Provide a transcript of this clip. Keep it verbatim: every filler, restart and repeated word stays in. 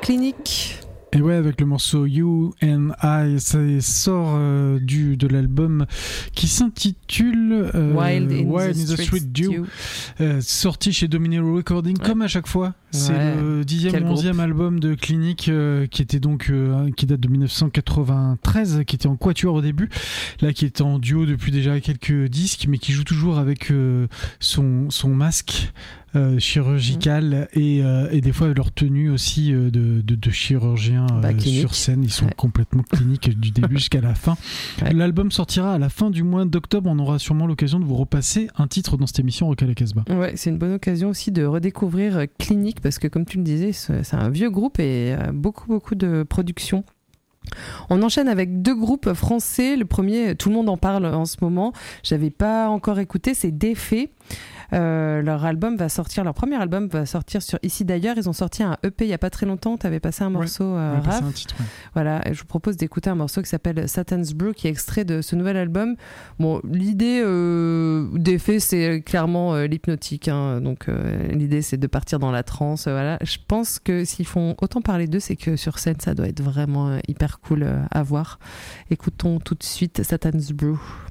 Clinique. Et ouais, avec le morceau You and I, ça sort euh, du, de l'album qui s'intitule euh, Wild in, Wild the, in the Street Dew, euh, sorti chez Domino Recording, ouais. Comme à chaque fois. C'est ouais. le dixième ou onzième album de Clinique euh, qui était donc euh, qui date de dix-neuf cent quatre-vingt-treize, qui était en quatuor au début, là qui est en duo depuis déjà quelques disques, mais qui joue toujours avec euh, son, son masque. Euh, chirurgical mmh. et, euh, et des fois leur tenue aussi euh, de, de, de chirurgiens euh, bah, sur scène, ils sont ouais. complètement cliniques du début jusqu'à la fin. Ouais. L'album sortira à la fin du mois d'octobre, on aura sûrement l'occasion de vous repasser un titre dans cette émission Rock à la Casbah. Ouais, c'est une bonne occasion aussi de redécouvrir Clinique parce que comme tu le disais, c'est un vieux groupe et beaucoup beaucoup de production. On enchaîne avec deux groupes français. Le premier, tout le monde en parle en ce moment. J'avais pas encore écouté, c'est Défait. Euh, leur album va sortir, leur premier album va sortir sur Ici d'ailleurs. Ils ont sorti un E P il y a pas très longtemps. Tu avais passé un morceau, ouais, euh, Raph. Un titre, ouais. Voilà, et je vous propose d'écouter un morceau qui s'appelle Satan's Brew, qui est extrait de ce nouvel album. Bon, l'idée euh, Défait, c'est clairement euh, l'hypnotique. Hein. Donc euh, l'idée, c'est de partir dans la transe. Euh, voilà, je pense que s'ils font autant parler d'eux, c'est que sur scène, ça doit être vraiment euh, hyper cool euh, à voir. Écoutons tout de suite Satan's Brew.